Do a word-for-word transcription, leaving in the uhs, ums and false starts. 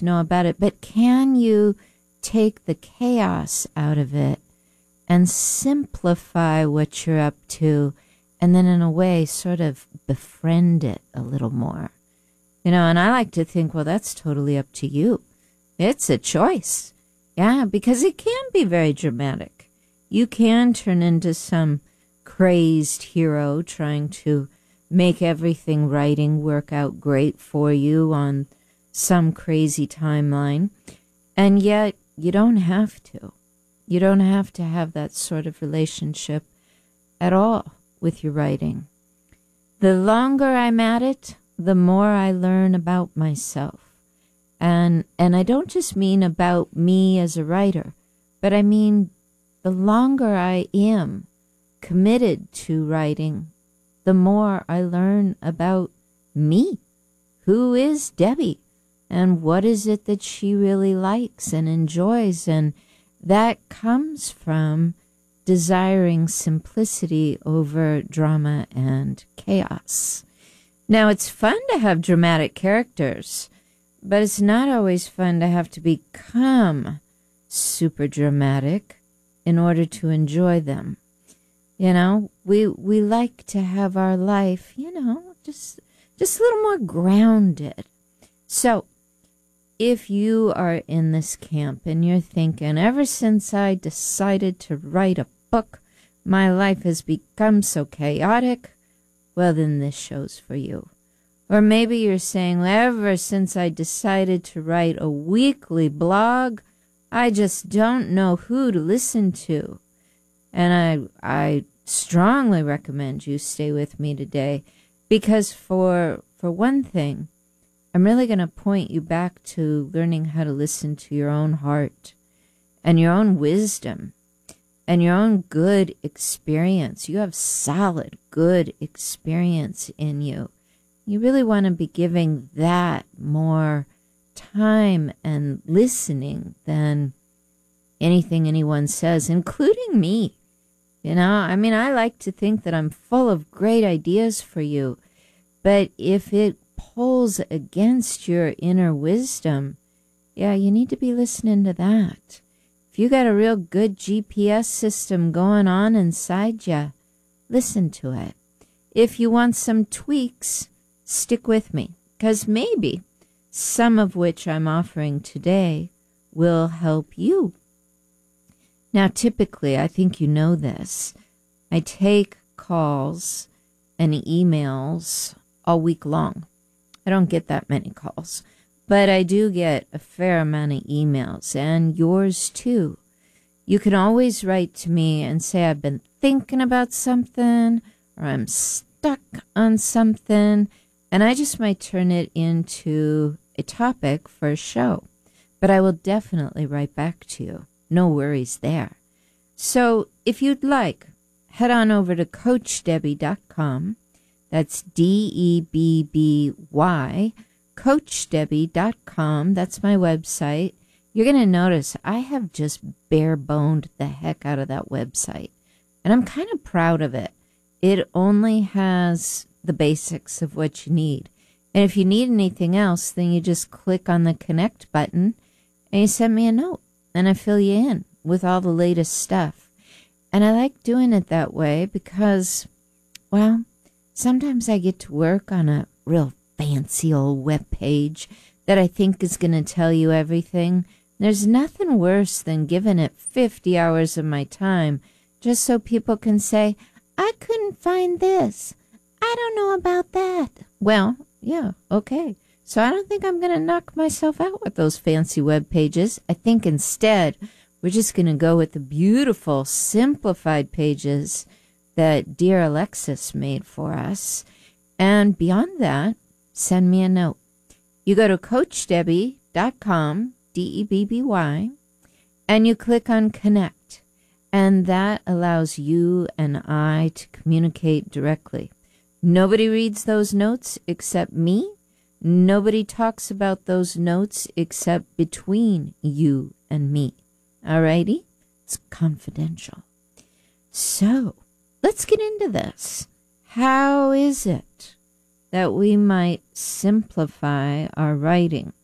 to know about it, but can you take the chaos out of it and simplify what you're up to, and then in a way sort of befriend it a little more? You know, and I like to think, well, that's totally up to you. It's a choice. Yeah, because it can be very dramatic. You can turn into some crazed hero trying to make everything writing work out great for you on some crazy timeline. And yet, you don't have to. You don't have to have that sort of relationship at all with your writing. The longer I'm at it, the more I learn about myself. And and I don't just mean about me as a writer, but I mean the longer I am committed to writing, the more I learn about me. Who is Debbie? And what is it that she really likes and enjoys? And that comes from desiring simplicity over drama and chaos. Now, it's fun to have dramatic characters, but it's not always fun to have to become super dramatic in order to enjoy them. You know, we we like to have our life, you know, just just a little more grounded. So, if you are in this camp and you're thinking, ever since I decided to write a book, my life has become so chaotic, well, then this show's for you. Or maybe you're saying, well, ever since I decided to write a weekly blog, I just don't know who to listen to. And I, I strongly recommend you stay with me today, because for, for one thing, I'm really going to point you back to learning how to listen to your own heart and your own wisdom and your own good experience. You have solid, good experience in you. You really want to be giving that more time and listening than anything anyone says, including me. You know, I mean, I like to think that I'm full of great ideas for you, but if it pulls against your inner wisdom, yeah, you need to be listening to that. If you got a real good G P S system going on inside you, listen to it. If you want some tweaks, stick with me, because maybe some of which I'm offering today will help you. Now, typically, I think you know this, I take calls and emails all week long. I don't get that many calls, but I do get a fair amount of emails, and yours too. You can always write to me and say, I've been thinking about something, or I'm stuck on something, and I just might turn it into a topic for a show. But I will definitely write back to you. No worries there. So if you'd like, head on over to coach debby dot com. That's D E B B Y, coach debby dot com. That's my website. You're going to notice I have just bare-boned the heck out of that website. And I'm kind of proud of it. It only has the basics of what you need. And if you need anything else, then you just click on the connect button and you send me a note. And I fill you in with all the latest stuff. And I like doing it that way because, well, sometimes I get to work on a real fancy old web page that I think is going to tell you everything. There's nothing worse than giving it fifty hours of my time just so people can say, I couldn't find this. I don't know about that. Well, yeah, okay. So I don't think I'm going to knock myself out with those fancy web pages. I think instead we're just going to go with the beautiful, simplified pages that dear Alexis made for us. And beyond that, send me a note. You go to coach debby dot com, D E B B Y, and you click on Connect. And that allows you and I to communicate directly. Nobody reads those notes except me. Nobody talks about those notes except between you and me. Alrighty? It's confidential. So, let's get into this. How is it that we might simplify our writing?